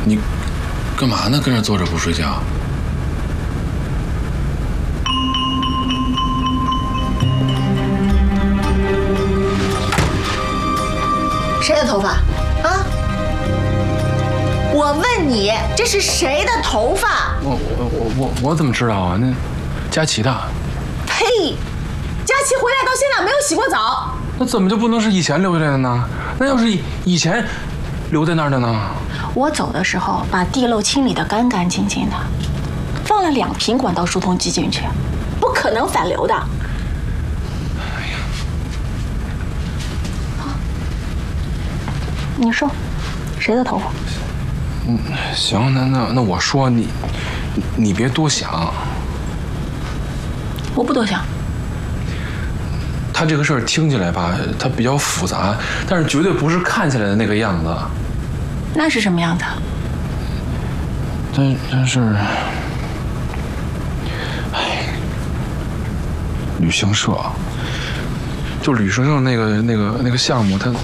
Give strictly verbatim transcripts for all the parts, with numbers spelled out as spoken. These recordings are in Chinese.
你干嘛呢？跟这坐着不睡觉？ 谁的头发？啊？我问你，这是谁的头发？ 我我我我我怎么知道啊？那佳琪的。 呸！佳琪回来到现在没有洗过澡。 那怎么就不能是以前留下来的呢？那要是以以前留在那儿的呢？ 我走的时候把地漏清理得干干净净的，放了两瓶管道疏通剂进去，不可能反流的。哎呀，你说，谁的头发？ 嗯，行，那那那我说你，你别多想。 我不多想。 他这个事儿听起来吧，它比较复杂，但是绝对不是看起来的那个样子。 那是什么样子？ 但但是，哎，旅行社，就旅行社那个那个那个项目，它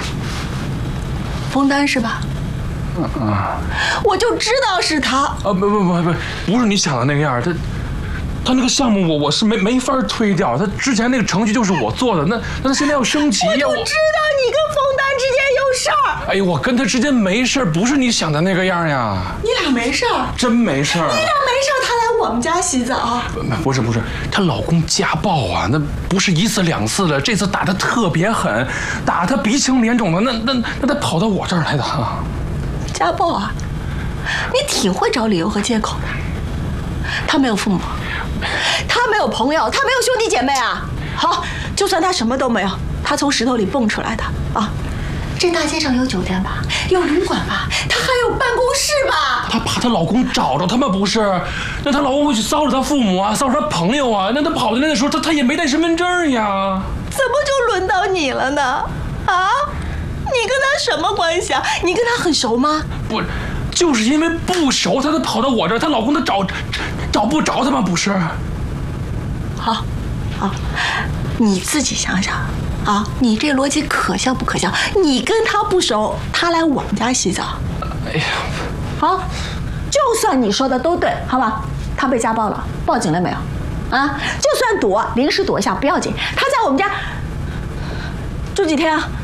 枫丹是吧？ 嗯啊， 我就知道是他。 啊不不不不，不是你想的那个样，他他那个项目我我是没没法推掉，他之前那个程序就是我做的，那那他现在要升级呀。 我就知道你跟枫丹之间有事儿。 哎呦，我跟他之间没事儿，不是你想的那个样呀。 你俩没事儿？ 真没事儿。 你俩没事儿，他来我们家洗澡。 不是不是，她老公家暴啊，那不是一次两次了，这次打得特别狠，打她鼻青脸肿的，那那那他跑到我这儿来的。 家暴啊！你挺会找理由和借口的。他没有父母，他没有朋友，他没有兄弟姐妹啊。好，就算他什么都没有，他从石头里蹦出来的啊。这大街上有酒店吧，有旅馆吧，他还有办公室吧。 她怕她老公找着他们不是？那她老公会去骚扰她父母啊，骚扰她朋友啊。那她跑进来的时候，她她也没带身份证呀。 怎么就轮到你了呢？啊？你跟他什么关系啊？你跟他很熟吗？ 不，就是因为不熟，她才跑到我这儿。她老公他找找不着他吗？不是？ 好，好，你自己想想啊，你这逻辑可笑不可笑？你跟他不熟，他来我们家洗澡。 哎呀， 好，就算你说的都对，好吧？他被家暴了，报警了没有？啊，就算躲，临时躲一下不要紧。他在我们家住几天啊？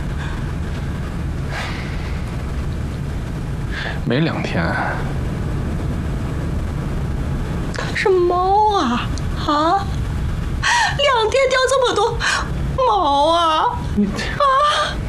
没两天。 是猫啊啊！两天掉这么多毛啊！ 你啊！